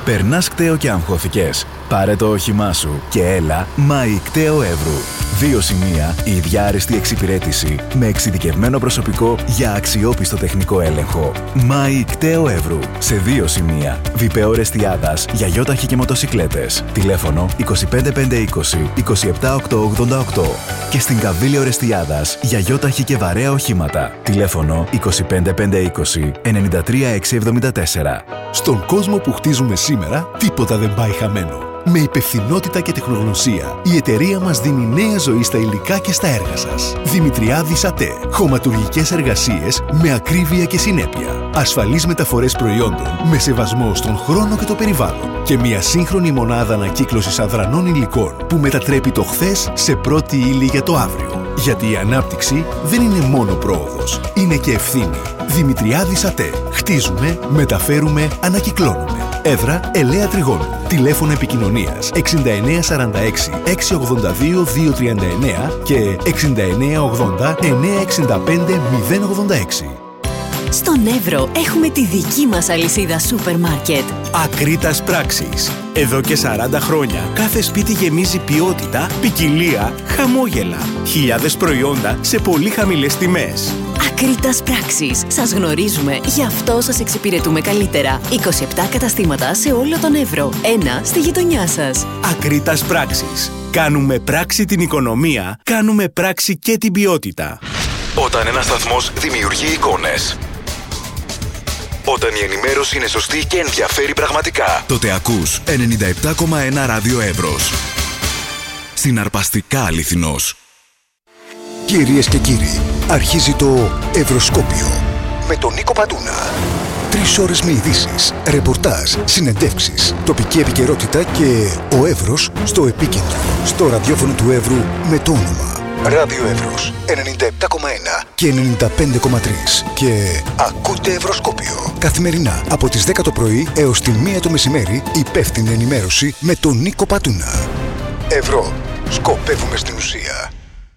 Περνάς κταίο και αγχώθηκες? Πάρε το όχημά σου και έλα Μάη Κταίο Εύρου. Δύο σημεία, η ίδια άριστη εξυπηρέτηση με εξειδικευμένο προσωπικό για αξιόπιστο τεχνικό έλεγχο. Μάη Κταίο Εύρου. Σε δύο σημεία. Βιπεό Ρεστιάδας για γιόταχη και μοτοσικλέτες. Τηλέφωνο είκοσι πέντε πεντακόσια είκοσι είκοσι επτά οκτακόσια ογδόντα οκτώ. Και στην Καβίλιο Ρεστιάδας για γιόταχη και βαρέα οχήματα. Τηλέφωνο είκοσι πέντε πεντακόσια είκοσι ενενήντα τρία εξακόσια εβδομήντα τέσσερα. Στον κόσμο που χτίζουμε σήμερα, τίποτα δεν πάει χαμένο. Με υπευθυνότητα και τεχνογνωσία, η εταιρεία μας δίνει νέα ζωή στα υλικά και στα έργα σας. Δημητριάδης ΑΤΕ. Χωματουργικές εργασίες με ακρίβεια και συνέπεια. Ασφαλείς μεταφορές προϊόντων με σεβασμό στον χρόνο και το περιβάλλον. Και μια σύγχρονη μονάδα ανακύκλωσης αδρανών υλικών που μετατρέπει το χθες σε πρώτη ύλη για το αύριο. Γιατί η ανάπτυξη δεν είναι μόνο πρόοδος, είναι και ευθύνη. Δημητριάδης ΑΤΕ. Χτίζουμε, μεταφέρουμε, ανακυκλώνουμε. Έδρα Ελαία Τριγώνου. Τηλέφωνο επικοινωνίας εξήντα εννέα σαράντα έξι εξακόσια ογδόντα δύο διακόσια τριάντα εννέα και εξήντα εννέα ογδόντα εννέα εξήντα πέντε μηδέν ογδόντα έξι. Στον Εύρο έχουμε τη δική μας αλυσίδα σούπερ μάρκετ. Ακρίτας Πράξης. Εδώ και σαράντα χρόνια κάθε σπίτι γεμίζει ποιότητα, ποικιλία, χαμόγελα. Χιλιάδες προϊόντα σε πολύ χαμηλές τιμές. Ακρίτας Πράξης. Σας γνωρίζουμε, γι' αυτό σας εξυπηρετούμε καλύτερα. είκοσι επτά καταστήματα σε όλο τον Εύρο. Ένα στη γειτονιά σας. Ακρίτας Πράξης. Κάνουμε πράξη την οικονομία, κάνουμε πράξη και την ποιότητα. Όταν ένας σταθμός δημιουργεί εικόνες, όταν η ενημέρωση είναι σωστή και ενδιαφέρει πραγματικά, τότε ακούς ενενήντα επτά κόμμα ένα Ράδιο Εύρος. Συναρπαστικά αληθινός. Κυρίες και κύριοι, αρχίζει το Ευρωσκόπιο με τον Νίκο Πατούνα. Τρεις ώρες με ειδήσεις, ρεπορτάζ, συνεντεύξεις, τοπική επικαιρότητα και ο Εύρος στο επίκεντρο. Στο ραδιόφωνο του Εύρου με το όνομα Ράδιο Εύρος ενενήντα επτά κόμμα ένα και ενενήντα πέντε κόμμα τρία. Και ακούτε Ευρωσκόπιο καθημερινά από τις δέκα το πρωί έως τη μία το μεσημέρι. Υπεύθυνη ενημέρωση με τον Νίκο Πατούνα. Ευρώ. Σκοπεύουμε στην ουσία.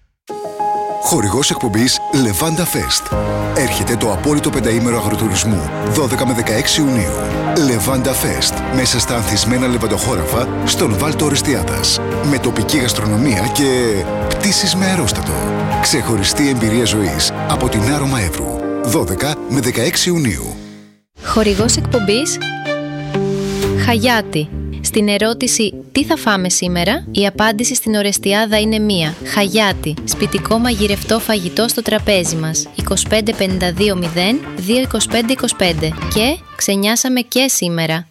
Χορηγός εκπομπής Levanda Fest. Έρχεται το απόλυτο πενταήμερο αγροτουρισμού δώδεκα με δεκαέξι Ιουνίου. Levanda Fest. Μέσα στα ανθισμένα λεβαντοχώραφα στον Βάλτο Ορεστιάδας. Με τοπική γαστρονομία και πτήσεις με αερόστατο. Ξεχωριστή εμπειρία ζωής από την Άρωμα Εύρου. δώδεκα με δεκαέξι Ιουνίου. Χορηγός εκπομπής Χαγιάτι. Στην ερώτηση «Τι θα φάμε σήμερα?» η απάντηση στην Ορεστιάδα είναι μία. Χαγιάτι. Σπιτικό μαγειρευτό φαγητό στο τραπέζι μας. είκοσι πέντε πενήντα δύο μηδέν δύο είκοσι πέντε είκοσι πέντε. Και ξενιάσαμε και σήμερα.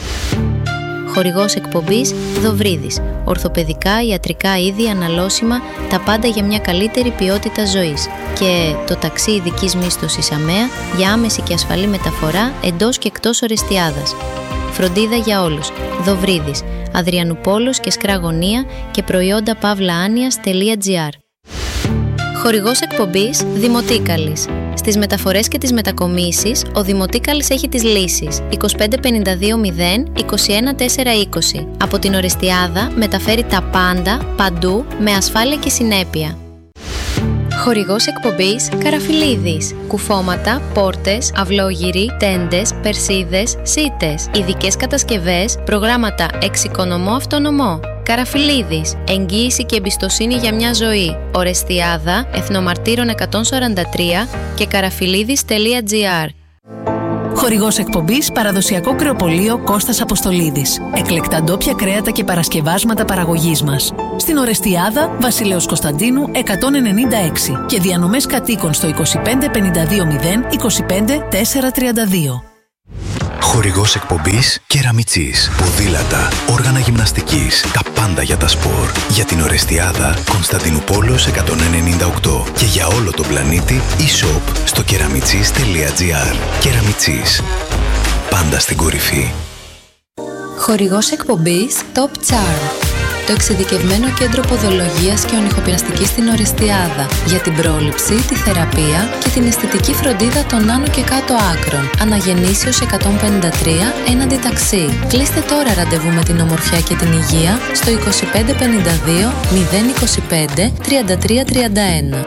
Χορηγός εκπομπής Δοβρίδης. Ορθοπαιδικά, ιατρικά είδη, αναλώσιμα, τα πάντα για μια καλύτερη ποιότητα ζωής. Και το ταξί ειδικής μίσθωσης ΑΜΕΑ για άμεση και ασφαλή μεταφορά εντός και εκτός Ορεστιάδας. Φροντίδα για όλους. Δοβρίδης. Αδριανουπόλος και Σκραγωνία και προϊόντα pavlaanias.gr. Χορηγός εκπομπής Δημοτίκαλης. Στις μεταφορές και τις μετακομίσεις, ο Δημοτίκαλης έχει τις λύσεις είκοσι πέντε πενήντα δύο μηδέν είκοσι ένα τέσσερα είκοσι. Από την Ορεστιάδα μεταφέρει τα πάντα, παντού, με ασφάλεια και συνέπεια. Χορηγός εκπομπής Καραφιλίδης. Κουφώματα, πόρτες, αυλόγυροι, τέντες, περσίδες, σίτες. Ειδικές κατασκευές, προγράμματα εξοικονομώ αυτονομώ. Καραφιλίδης. Εγγύηση και εμπιστοσύνη για μια ζωή. Ορεστιάδα, Εθνομαρτύρων εκατόν σαράντα τρία και καραφιλίδης.gr. Χορηγός εκπομπής Παραδοσιακό Κρεοπωλείο Κώστας Αποστολίδης. Εκλεκτά ντόπια κρέατα και παρασκευάσματα παραγωγής μας. Στην Ορεστιάδα, Βασιλέως Κωνσταντίνου εκατόν ενενήντα έξι και διανομές κατοίκων στο είκοσι πέντε πενήντα δύο μηδέν είκοσι πέντε τετρακόσια τριάντα δύο. Χορηγός εκπομπής Κεραμιτσής. Ποδήλατα, όργανα γυμναστικής, τα πάντα για τα σπορ. Για την Ορεστιάδα, Κωνσταντινούπολος εκατόν ενενήντα οκτώ. Και για όλο τον πλανήτη, e-shop στο κεραμιτσής.gr. Κεραμιτσής. Πάντα στην κορυφή. Χορηγός εκπομπής Top Charm. Το εξειδικευμένο κέντρο ποδολογίας και ονυχοπλαστικής στην Ορεστιάδα για την πρόληψη, τη θεραπεία και την αισθητική φροντίδα των άνω και κάτω άκρων. Αναγεννήσεως εκατόν πενήντα τρία έναντι ταξί. Κλείστε τώρα ραντεβού με την ομορφιά και την υγεία στο είκοσι πέντε πενήντα δύο μηδέν είκοσι πέντε τριάντα τρία τριάντα ένα.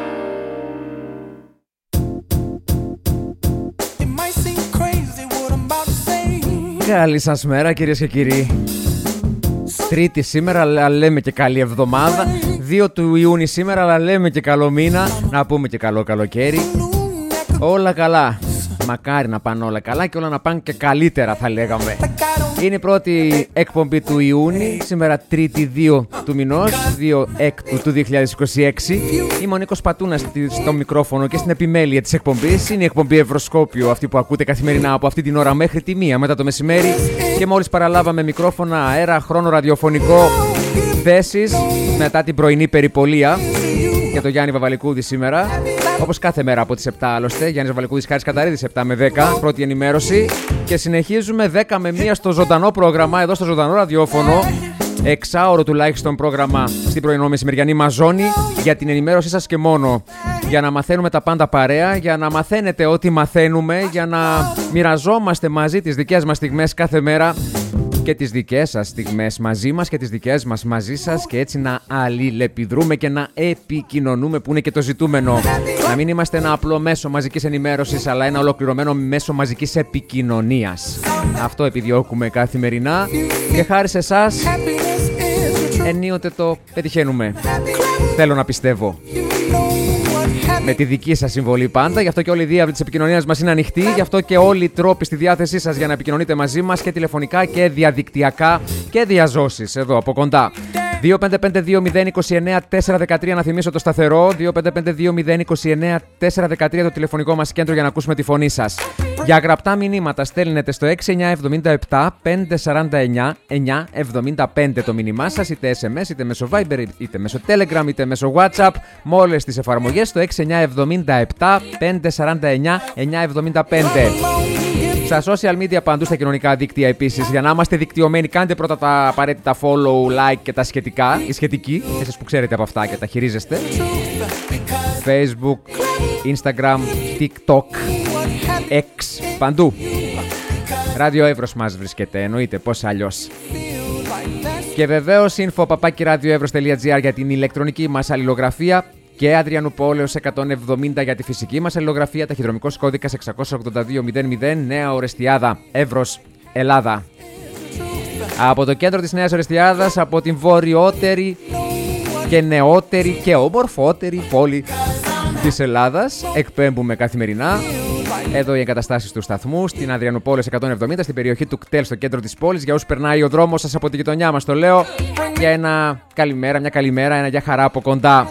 Καλή σας μέρα κυρίες και κύριοι. Τρίτη σήμερα, αλλά λέμε και καλή εβδομάδα. δύο του Ιούνιου σήμερα, αλλά λέμε και καλό μήνα. Να πούμε και καλό καλοκαίρι. Όλα καλά. Μακάρι να πάνε όλα καλά και όλα να πάνε και καλύτερα, θα λέγαμε. Είναι η πρώτη εκπομπή του Ιούνιου. Σήμερα Τρίτη δύο του μηνός, δύο έκτου του δύο χιλιάδες είκοσι έξι. Είμαι ο Νίκος Πατούνας στο μικρόφωνο και στην επιμέλεια της εκπομπής. Είναι η εκπομπή Ευρωσκόπιο, αυτή που ακούτε καθημερινά από αυτή την ώρα μέχρι τη μία μετά το μεσημέρι. Και μόλις παραλάβαμε μικρόφωνα, αέρα, χρόνο, ραδιοφωνικό, θέσεις μετά την πρωινή περιπολία για το Γιάννη Βαβαλικούδη σήμερα. Όπως κάθε μέρα από τις επτά άλλωστε. Γιάννης Βαβαλικούδης, Χάρης Καταρίδης, επτά με δέκα. Πρώτη ενημέρωση. Και συνεχίζουμε δέκα με μία στο ζωντανό πρόγραμμα, εδώ στο ζωντανό ραδιόφωνο. Εξάωρο τουλάχιστον πρόγραμμα στην πρωινό μεσημεριανή μας ζώνη. Για την ενημέρωσή σας και μόνο. Για να μαθαίνουμε τα πάντα παρέα. Για να μαθαίνετε ό,τι μαθαίνουμε. Για να μοιραζόμαστε μαζί τις δικές μας στιγμές κάθε μέρα. Και τις δικές σας στιγμές μαζί μας και τις δικές μας μαζί σας, και έτσι να αλληλεπιδρούμε και να επικοινωνούμε, που είναι και το ζητούμενο. Να μην είμαστε ένα απλό μέσο μαζικής ενημέρωσης, αλλά ένα ολοκληρωμένο μέσο μαζικής επικοινωνίας. Αυτό επιδιώκουμε καθημερινά και χάρη σε εσάς ενίοτε το πετυχαίνουμε. Θέλω να πιστεύω. Με τη δική σας συμβολή πάντα. Γι' αυτό και όλη η διάβλη της επικοινωνίας μας είναι ανοιχτή. Γι' αυτό και όλοι οι τρόποι στη διάθεσή σας για να επικοινωνείτε μαζί μας, και τηλεφωνικά και διαδικτυακά και διαζώσεις εδώ από κοντά. δύο πέντε πέντε δύο μηδέν είκοσι εννέα τέσσερα δεκατρία, να θυμίσω το σταθερό. δύο πέντε πέντε δύο μηδέν είκοσι εννέα τέσσερα δεκατρία το τηλεφωνικό μας κέντρο για να ακούσουμε τη φωνή σας. Για γραπτά μηνύματα στέλνετε στο έξι εννιά εβδομήντα επτά πεντακόσια σαράντα εννιά εννιακόσια εβδομήντα πέντε το μήνυμά σας, είτε ες εμ ες, είτε μέσω Viber, είτε μέσω Telegram, είτε μέσω WhatsApp, με όλες τις εφαρμογές στο έξι εννιά εβδομήντα επτά πεντακόσια σαράντα εννιά εννιακόσια εβδομήντα πέντε. Στα social media παντού, στα κοινωνικά δίκτυα επίσης, για να είμαστε δικτυωμένοι, κάντε πρώτα τα απαραίτητα follow, like και τα σχετικά, οι σχετικοί, εσείς που ξέρετε από αυτά και τα χειρίζεστε. Facebook, Instagram, TikTok, X, παντού. Ράδιο Εύρος μας βρίσκεται, εννοείται, πώς αλλιώς. Και βεβαίως info παπάκι radioevros τελεία gr για την ηλεκτρονική μας αλληλογραφία. Και Αδριανουπόλεως εκατόν εβδομήντα για τη φυσική μας αλληλογραφία, ταχυδρομικός κώδικας εξακόσια ογδόντα δύο μηδέν μηδέν, Νέα Ορεστιάδα, Εύρος, Ελλάδα. Από το κέντρο της Νέας Ορεστιάδας, από την βορειότερη και νεότερη και ομορφότερη πόλη της Ελλάδας, εκπέμπουμε καθημερινά. Εδώ οι εγκαταστάσεις του σταθμού, στην Αδριανουπόλεως εκατόν εβδομήντα, στην περιοχή του κτέλ, στο κέντρο της πόλης. Για όσους περνάει ο δρόμος σας από τη γειτονιά μας, το λέω, για ένα καλημέρα, μια καλημέρα, ένα για χαρά από κοντά.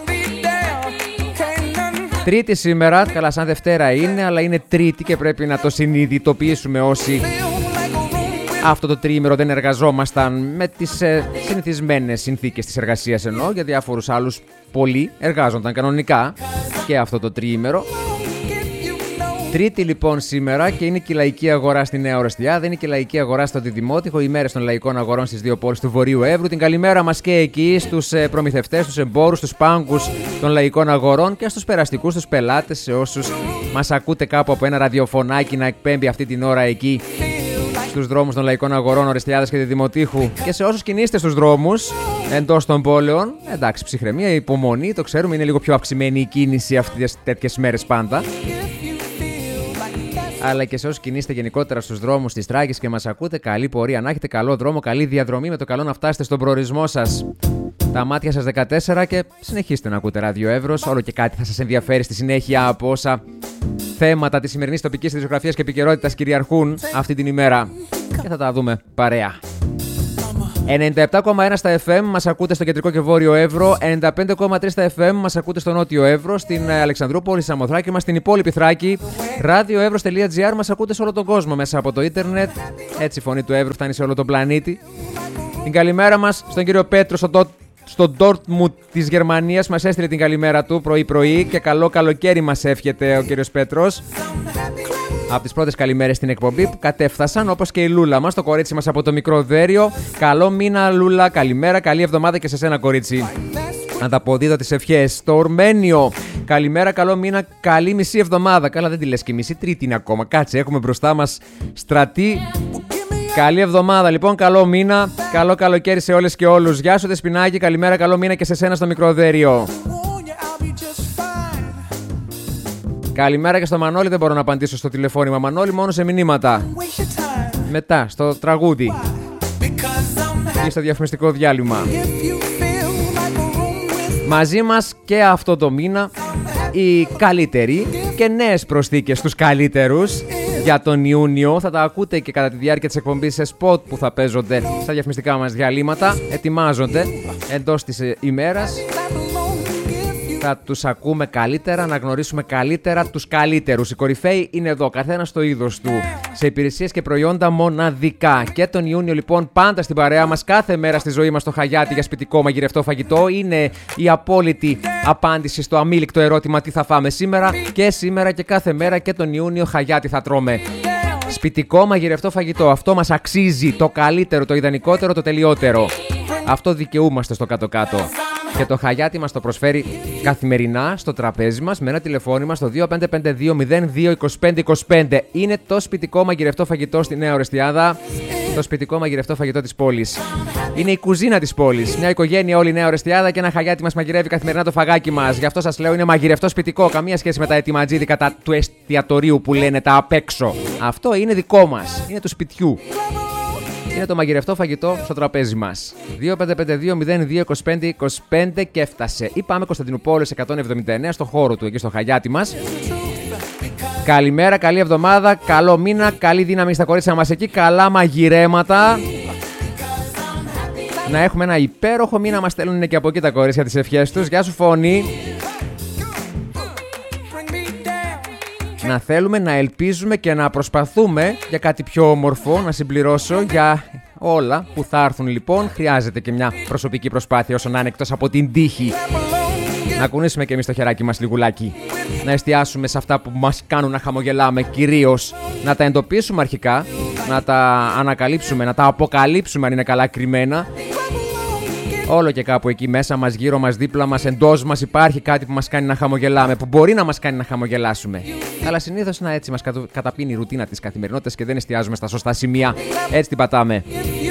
Τρίτη σήμερα, καλά σαν Δευτέρα είναι, αλλά είναι Τρίτη και πρέπει να το συνειδητοποιήσουμε όσοι αυτό το τριήμερο δεν εργαζόμασταν με τις ε, συνηθισμένες συνθήκες της εργασίας, εννοώ, για διάφορους άλλους πολλοί εργάζονταν κανονικά και αυτό το τριήμερο. Τρίτη λοιπόν σήμερα, και είναι και η λαϊκή αγορά στη Νέα Ορεστιάδα, είναι και η λαϊκή αγορά στο Διδημότυχο, οι μέρες των λαϊκών αγορών στις δύο πόλεις του Βορείου Εύρου. Την καλημέρα μας και εκεί στους προμηθευτές, στους εμπόρους, στους πάγκους των λαϊκών αγορών και στους περαστικούς, στους πελάτες, σε όσους μας ακούτε κάπου από ένα ραδιοφωνάκι να εκπέμπει αυτή την ώρα εκεί στους δρόμους των λαϊκών αγορών Ορεστιάδας και Διδημοτύχου, και σε όσους κινείστε στους δρόμους εντός των πόλεων. Εντάξει, ψυχραιμία, υπομονή, το ξέρουμε, είναι λίγο πιο αυξημένη η κίνηση αυτές τέτοιες μέρες πάντα. Αλλά και σε όσους κινείστε γενικότερα στους δρόμους της Τράκης και μας ακούτε, καλή πορεία, να έχετε καλό δρόμο, καλή διαδρομή, με το καλό να φτάσετε στον προορισμό σας. Τα μάτια σας δεκατέσσερα και συνεχίστε να ακούτε Ράδιο Εύρος. Όλο και κάτι θα σας ενδιαφέρει στη συνέχεια από όσα θέματα της σημερινής τοπικής ειδησιογραφίας και επικαιρότητας κυριαρχούν αυτή την ημέρα. Και θα τα δούμε παρέα. ενενήντα επτά κόμμα ένα στα εφ εμ μας ακούτε στο κεντρικό και βόρειο Εύρο, ενενήντα πέντε κόμμα τρία στα εφ εμ μας ακούτε στο νότιο Εύρο, στην Αλεξανδρούπολη, στη Σαμοθράκη μας, στην υπόλοιπη Θράκη. radioevros τελεία gr μας ακούτε σε όλο τον κόσμο μέσα από το ίντερνετ. Έτσι η φωνή του Εύρου φτάνει σε όλο τον πλανήτη. Την καλημέρα μας στον κύριο Πέτρο, στον το... στο Ντόρτμουντ της Γερμανίας, μας έστειλε την καλημέρα του πρωί-πρωί και καλό καλοκαίρι μας εύχεται ο κύριος Πέτρος. Από τις πρώτες καλημέρες στην εκπομπή που κατέφθασαν, όπως και η Λούλα μας, το κορίτσι μας από το μικρό Δέριο. Καλό μήνα, Λούλα, καλημέρα, καλή εβδομάδα και σε σένα, κορίτσι. Ανταποδίδω τις ευχές. Το Ορμένιο, καλημέρα, καλό μήνα, καλή μισή εβδομάδα. Καλά, δεν τη λες και μισή, τρίτη είναι ακόμα. Κάτσε, έχουμε μπροστά μας στρατή. Καλή εβδομάδα, λοιπόν, καλό μήνα, καλό καλοκαίρι σε όλες και όλους. Γεια σου, Δεσποινάκη, καλημέρα, καλό μήνα και σε σένα στο μικρό Δέριο. Καλημέρα και στο Μανώλη, δεν μπορώ να απαντήσω στο τηλεφώνημα. Μανώλη, μόνο σε μηνύματα. Μετά στο τραγούδι ή στο διαφημιστικό διάλειμμα. Μαζί μας και αυτό το μήνα οι καλύτεροι και νέες προσθήκες στους καλύτερους για τον Ιούνιο. Θα τα ακούτε και κατά τη διάρκεια της εκπομπής σε σποτ που θα παίζονται στα διαφημιστικά μας διαλύματα. Ετοιμάζονται εντός της ημέρας. Θα τους ακούμε καλύτερα, να γνωρίσουμε καλύτερα τους καλύτερους. Οι κορυφαίοι είναι εδώ, καθένας στο είδος του, σε υπηρεσίες και προϊόντα μοναδικά. Και τον Ιούνιο λοιπόν πάντα στην παρέα μας, κάθε μέρα στη ζωή μας το Χαγιάτι για σπιτικό μαγειρευτό φαγητό είναι η απόλυτη απάντηση στο αμήλικτο ερώτημα τι θα φάμε σήμερα. Και σήμερα και κάθε μέρα και τον Ιούνιο Χαγιάτι θα τρώμε. Σπιτικό μαγειρευτό φαγητό, αυτό μας αξίζει, το καλύτερο, το ιδανικότερο, το τελειότερο. Αυτό δικαιούμαστε στο κάτω-κάτω. Και το Χαγιάτι μας το προσφέρει καθημερινά στο τραπέζι μας με ένα τηλεφώνημα στο δύο πέντε πέντε δύο μηδέν δύο είκοσι πέντε είκοσι πέντε. Είναι το σπιτικό μαγειρευτό φαγητό στη Νέα Ορεστιάδα. Το σπιτικό μαγειρευτό φαγητό της πόλης. Είναι η κουζίνα της πόλης. Μια οικογένεια όλη Νέα Ορεστιάδα και ένα Χαγιάτι μας μαγειρεύει καθημερινά το φαγάκι μας. Γι' αυτό σας λέω είναι μαγειρευτό σπιτικό. Καμία σχέση με τα ετοιματζίδικα τα του εστιατορίου που λένε τα απ' έξω. Αυτό είναι δικό μας. Είναι του σπιτιού. Είναι το μαγειρευτό φαγητό στο τραπέζι μας. δύο πέντε πέντε δύο μηδέν δύο είκοσι πέντε είκοσι πέντε και έφτασε. Ή πάμε Κωνσταντινούπολης εκατόν εβδομήντα εννέα στο χώρο του εκεί στο Χαγιάτι μας. Καλημέρα, καλή εβδομάδα, καλό μήνα, καλή δύναμη στα κορίτσια μας εκεί, καλά μαγειρέματα. Να έχουμε ένα υπέροχο μήνα, μας στέλνουν και από εκεί τα κορίτσια τις ευχές τους. Γεια σου Φωνή. Να θέλουμε, να ελπίζουμε και να προσπαθούμε για κάτι πιο όμορφο, να συμπληρώσω για όλα που θα έρθουν λοιπόν. Χρειάζεται και μια προσωπική προσπάθεια όσο να είναι εκτός από την τύχη. Να κουνήσουμε και εμείς το χεράκι μας λιγουλάκι. Να εστιάσουμε σε αυτά που μας κάνουν να χαμογελάμε, κυρίως να τα εντοπίσουμε αρχικά, να τα ανακαλύψουμε, να τα αποκαλύψουμε αν είναι καλά κρυμμένα. Όλο και κάπου εκεί μέσα μας, γύρω μας, δίπλα μας, εντός μας υπάρχει κάτι που μας κάνει να χαμογελάμε, που μπορεί να μας κάνει να χαμογελάσουμε. Αλλά συνήθως να έτσι μας καταπίνει η ρουτίνα της καθημερινότητας και δεν εστιάζουμε στα σωστά σημεία. Έτσι την πατάμε.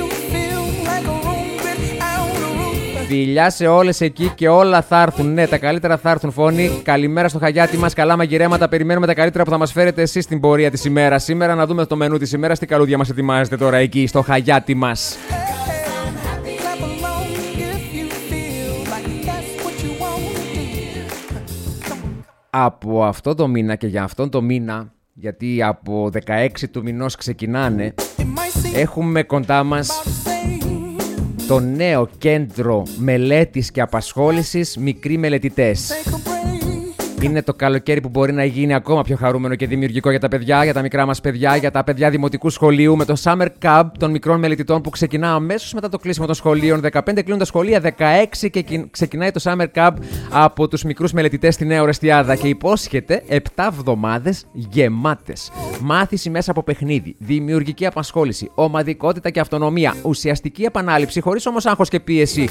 Φιλιά σε όλες εκεί και όλα θα έρθουν. Ναι, τα καλύτερα θα έρθουν, Φωνή. Καλημέρα στο Χαγιάτι μας. Καλά μαγειρέματα. Περιμένουμε τα καλύτερα που θα μας φέρετε εσείς στην πορεία της ημέρας. Σήμερα να δούμε το μενού της ημέρας. Τι καλούδια μας ετοιμάζετε τώρα εκεί στο Χαγιάτι μας. Από αυτό το μήνα και για αυτόν το μήνα, γιατί από δεκαέξι του μηνός ξεκινάνε, έχουμε κοντά μας το νέο κέντρο μελέτης και απασχόλησης μικροί μελετητές. Είναι το καλοκαίρι που μπορεί να γίνει ακόμα πιο χαρούμενο και δημιουργικό για τα παιδιά, για τα μικρά μας παιδιά, για τα παιδιά δημοτικού σχολείου, με το Summer Camp των μικρών μελετητών που ξεκινά αμέσως μετά το κλείσιμο των σχολείων. δεκαπέντε κλείνουν τα σχολεία, δεκαέξι και ξεκινάει το Summer Camp από τους μικρούς μελετητές στη Νέα Ορεστιάδα και υπόσχεται επτά εβδομάδες γεμάτες. Μάθηση μέσα από παιχνίδι, δημιουργική απασχόληση, ομαδικότητα και αυτονομία, ουσιαστική επανάληψη χωρίς όμως άγχος και πίεση.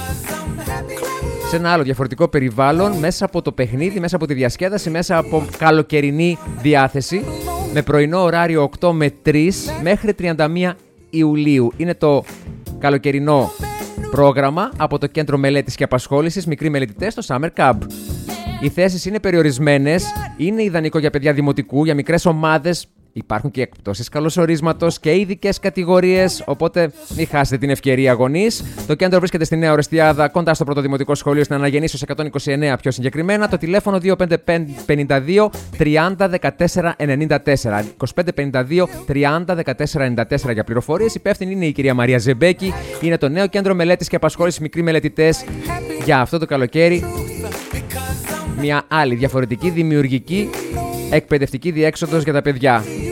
Σε ένα άλλο διαφορετικό περιβάλλον, μέσα από το παιχνίδι, μέσα από τη διασκέδαση, μέσα από καλοκαιρινή διάθεση, με πρωινό ωράριο οκτώ με τρεις μέχρι τριάντα μία Ιουλίου. Είναι το καλοκαιρινό πρόγραμμα από το Κέντρο Μελέτης και Απασχόλησης Μικροί Μελετητές στο Summer Camp. Οι θέσεις είναι περιορισμένες, είναι ιδανικό για παιδιά δημοτικού, για μικρές ομάδες. Υπάρχουν και εκπτώσεις καλωσορίσματος και ειδικές κατηγορίες, οπότε μην χάσετε την ευκαιρία, γονείς. Το κέντρο βρίσκεται στη Νέα Ορεστιάδα, κοντά στο Πρωτοδημοτικό Σχολείο στην Αναγεννήσεως εκατόν είκοσι εννέα πιο συγκεκριμένα. Το τηλέφωνο δύο πέντε πέντε δύο τριάντα δεκατέσσερα ενενήντα τέσσερα. είκοσι πέντε πενήντα δύο τριάντα δεκατέσσερα ενενήντα τέσσερα για πληροφορίες. Υπεύθυνη είναι η κυρία Μαρία Ζεμπέκη. Είναι το νέο κέντρο μελέτης και απασχόλησης μικροί μελετητές για αυτό το καλοκαίρι. Μια άλλη διαφορετική, δημιουργική, εκπαιδευτική διέξοδος για τα παιδιά.